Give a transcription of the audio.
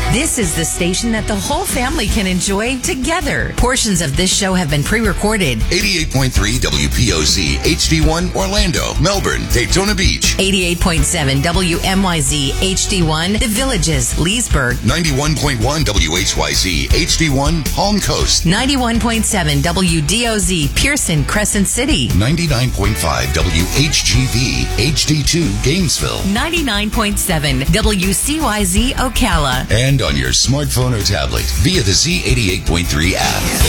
This is the station that the whole family can enjoy together. Portions of this show have been pre-recorded. 88.3 WPOZ, HD1, Orlando, Melbourne, Daytona Beach. 88.7 WMYZ, HD1, The Villages, Leesburg. 91.1 WHYZ, HD1, Palm Coast. 91.7 WDOZ, Pearson, Crescent City. 99.5 WHGV, HD2, Gainesville. 99.7 WCYZ, Ocala. And on your smartphone or tablet via the Z88.3 app.